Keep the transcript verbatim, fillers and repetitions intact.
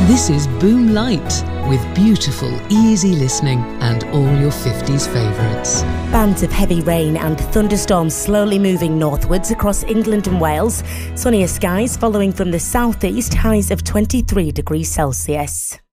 This is Boom Light, with beautiful, easy listening and all your fifties favourites. Bands of heavy rain and thunderstorms slowly moving northwards across England and Wales. Sunnier skies following from the southeast, highs of twenty-three degrees Celsius.